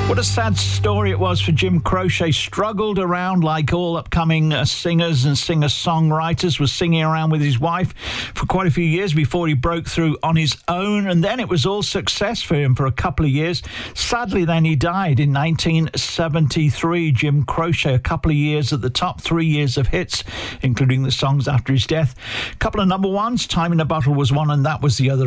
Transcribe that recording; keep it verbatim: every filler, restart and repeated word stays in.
What a sad story it was for Jim Croce. Struggled around like all upcoming uh, singers and singer-songwriters, was singing around with his wife for quite a few years before he broke through on his own, and then it was all success for him for a couple of years. Sadly, then he died in nineteen seventy-three. Jim Croce, a couple of years at the top, three years of hits, including the songs after his death. A couple of number ones. Time in a Bottle was one, and that was the other.